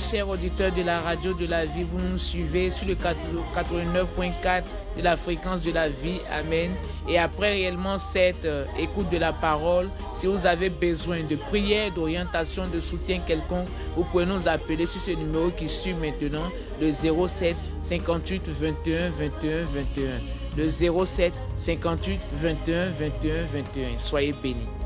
chers auditeurs de la radio de la vie. Vous nous suivez sur le 89.4 de la fréquence de la vie. Amen. Et après réellement cette écoute de la parole, si vous avez besoin de prière, d'orientation, de soutien quelconque, vous pouvez nous appeler sur ce numéro qui suit maintenant, le 07 58 21 21 21. Le 07 58 21 21 21. Soyez bénis.